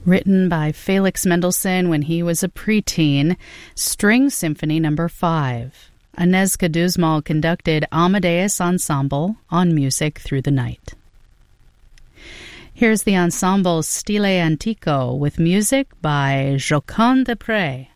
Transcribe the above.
Written by Felix Mendelssohn when he was a preteen, String Symphony No. 5. Aneska Duzmal conducted Amadeus Ensemble on Music Through the Night. Here's the ensemble Stile Antico with music by Joconde Desprez.